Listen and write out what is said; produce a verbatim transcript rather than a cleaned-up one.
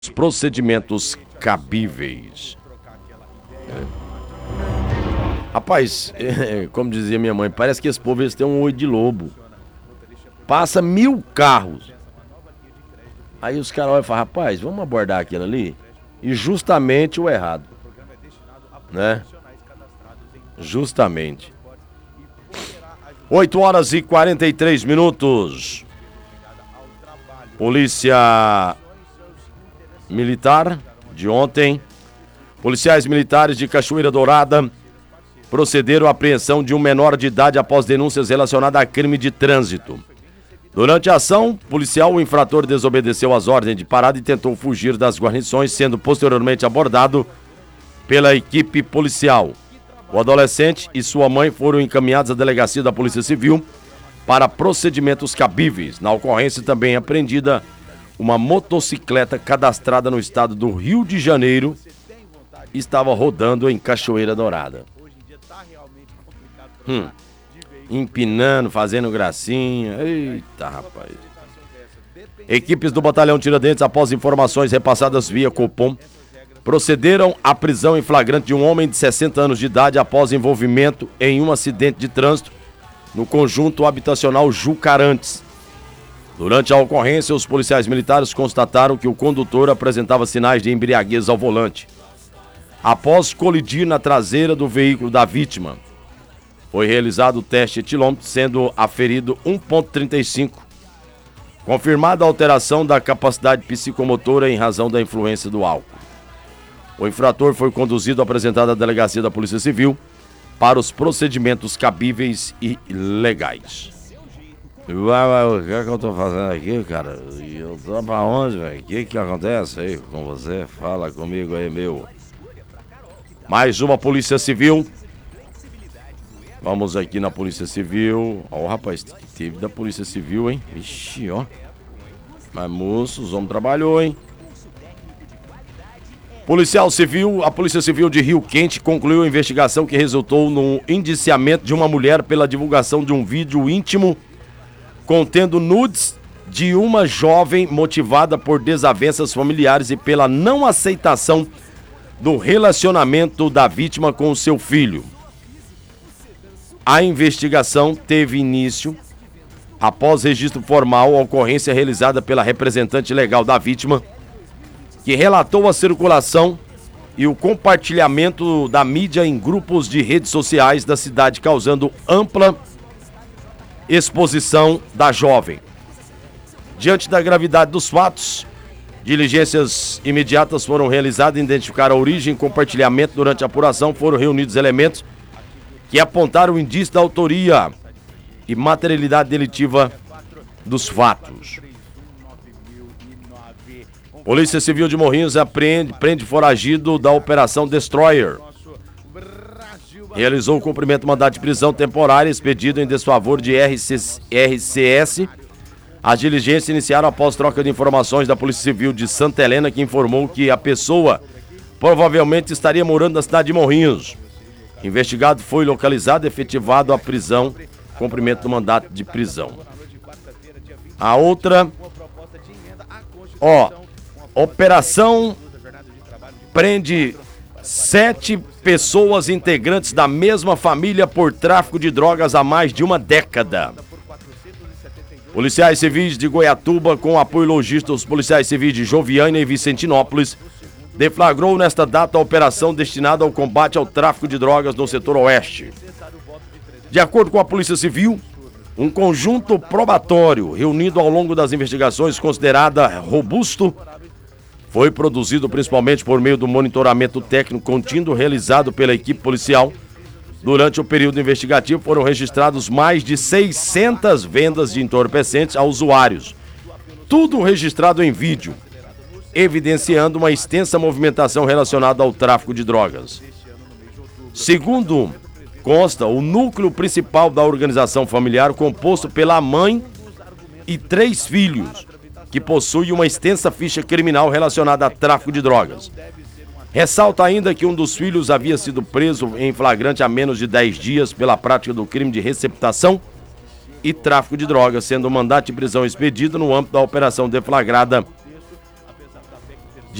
procedimentos cabíveis. É. Rapaz, é, como dizia minha mãe, parece que esse povo eles têm um olho de lobo. Passa mil carros. Aí os caras olham e falam, rapaz, vamos abordar aquilo ali? E justamente o errado. Né? Justamente. oito horas e quarenta e três minutos. Polícia Militar de ontem. Policiais militares de Cachoeira Dourada procederam à apreensão de um menor de idade após denúncias relacionadas a crime de trânsito. Durante a ação policial, o infrator desobedeceu às ordens de parada e tentou fugir das guarnições, sendo posteriormente abordado pela equipe policial. O adolescente e sua mãe foram encaminhados à delegacia da Polícia Civil para procedimentos cabíveis. Na ocorrência também apreendida uma motocicleta cadastrada no estado do Rio de Janeiro e estava rodando em Cachoeira Dourada. Hum, empinando, fazendo gracinha. Eita, rapaz. Equipes do Batalhão Tiradentes, após informações repassadas via Copom, procederam à prisão em flagrante de um homem de sessenta anos de idade após envolvimento em um acidente de trânsito no conjunto habitacional Jucarantes. Durante a ocorrência, os policiais militares constataram que o condutor apresentava sinais de embriaguez ao volante. Após colidir na traseira do veículo da vítima, foi realizado o teste etilômetro, sendo aferido um vírgula trinta e cinco. Confirmada a alteração da capacidade psicomotora em razão da influência do álcool. O infrator foi conduzido apresentado à delegacia da Polícia Civil para os procedimentos cabíveis e legais. O que é que eu tô fazendo aqui, cara? Eu tô pra onde, velho? O que que acontece aí com você? Fala comigo aí, meu. Mais uma Polícia Civil. Vamos aqui na Polícia Civil. Ó, rapaz, teve da Polícia Civil, hein? Vixe, ó. Mas, moço, os homens trabalhou, hein? Policial Civil, a Polícia Civil de Rio Quente concluiu a investigação que resultou no indiciamento de uma mulher pela divulgação de um vídeo íntimo contendo nudes de uma jovem motivada por desavenças familiares e pela não aceitação do relacionamento da vítima com o seu filho. A investigação teve início após registro formal, a ocorrência realizada pela representante legal da vítima, que relatou a circulação e o compartilhamento da mídia em grupos de redes sociais da cidade, causando ampla exposição da jovem. Diante da gravidade dos fatos, diligências imediatas foram realizadas, identificar a origem e compartilhamento. Durante a apuração foram reunidos elementos que apontaram o indício da autoria e materialidade delitiva dos fatos. Polícia Civil de Morrinhos apreende, prende foragido da Operação Destroyer. Realizou o cumprimento do mandado de prisão temporária expedido em desfavor de R C S. As diligências iniciaram após troca de informações da Polícia Civil de Santa Helena, que informou que a pessoa provavelmente estaria morando na cidade de Morrinhos. Investigado foi localizado e efetivado a prisão, cumprimento do mandato de prisão. A outra, ó, operação prende sete pessoas integrantes da mesma família por tráfico de drogas há mais de uma década. Policiais civis de Goiatuba, com apoio logístico dos policiais civis de Joviânia e Vicentinópolis, deflagrou nesta data a operação destinada ao combate ao tráfico de drogas no setor oeste. De acordo com a Polícia Civil, um conjunto probatório reunido ao longo das investigações, considerada robusto, foi produzido principalmente por meio do monitoramento técnico contínuo realizado pela equipe policial. Durante o período investigativo foram registrados mais de seiscentas vendas de entorpecentes a usuários. Tudo registrado em vídeo, evidenciando uma extensa movimentação relacionada ao tráfico de drogas. Segundo consta, o núcleo principal da organização familiar, composto pela mãe e três filhos, que possui uma extensa ficha criminal relacionada a tráfico de drogas. Ressalta ainda que um dos filhos havia sido preso em flagrante há menos de dez dias pela prática do crime de receptação e tráfico de drogas, sendo o mandato de prisão expedido no âmbito da operação deflagrada